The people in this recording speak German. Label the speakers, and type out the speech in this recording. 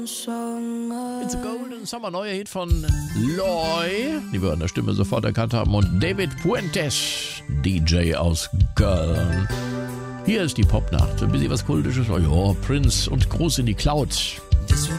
Speaker 1: It's a Golden Summer, neuer Hit von Loy, die wir an der Stimme sofort erkannt haben, und David Puentes, DJ aus Köln. Hier ist die Popnacht, ein bisschen was Kultisches, oh ja, Prince und Gruß in die Cloud.
Speaker 2: Just